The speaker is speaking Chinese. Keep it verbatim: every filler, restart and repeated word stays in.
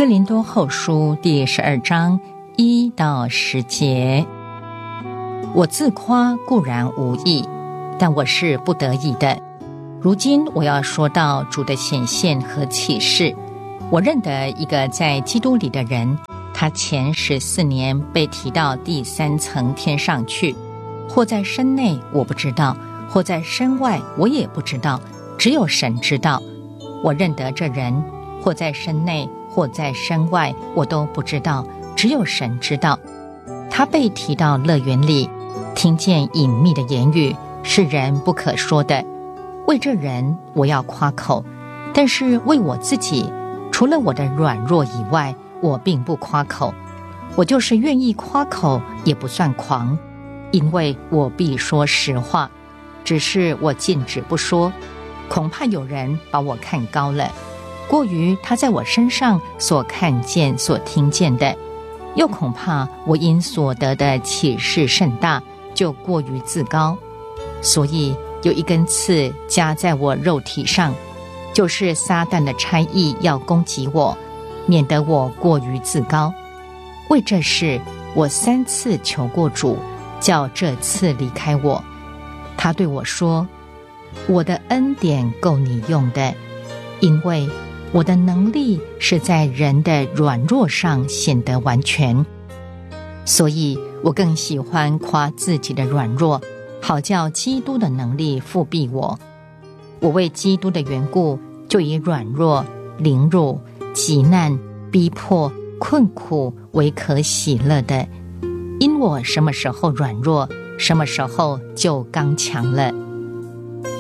哥林多后书第十二章一到十节，我自夸固然无益，但我是不得已的。如今我要说到主的显现和启示。我认得一个在基督里的人，他前十四年被提到第三层天上去，或在身内我不知道，或在身外我也不知道，只有神知道。我认得这人，或在身内或在身外我都不知道，只有神知道。他被提到乐园里，听见隐秘的言语，是人不可说的。为这人我要夸口，但是为我自己，除了我的软弱以外，我并不夸口。我就是愿意夸口，也不算狂，因为我必说实话，只是我禁止不说，恐怕有人把我看高了，过于他在我身上所看见所听见的，又恐怕我因所得的启示甚大，就过于自高。所以有一根刺加在我肉体上，就是撒旦的差役要攻击我，免得我过于自高。为这事我三次求过主，叫这刺离开我。他对我说，我的恩典够你用的，因为我的能力是在人的软弱上显得完全。所以我更喜欢夸自己的软弱，好叫基督的能力复庇我。我为基督的缘故，就以软弱、凌辱、急难、逼迫、困苦为可喜乐的，因我什么时候软弱，什么时候就刚强了。